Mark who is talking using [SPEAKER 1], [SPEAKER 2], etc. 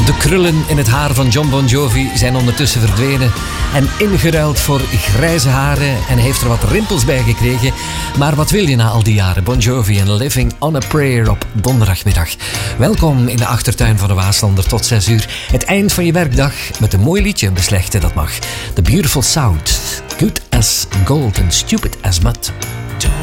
[SPEAKER 1] De krullen in het haar van Jon Bon Jovi zijn ondertussen verdwenen en ingeruild voor grijze haren en hij heeft er wat rimpels bij gekregen. Maar wat wil je na al die jaren? Bon Jovi en Living on a Prayer op donderdagmiddag. Welkom in de achtertuin van de Waaslander tot 6 uur. Het eind van je werkdag met een mooi liedje, een beslechte dat mag. The Beautiful Sound, Good as Gold and Stupid as Mud.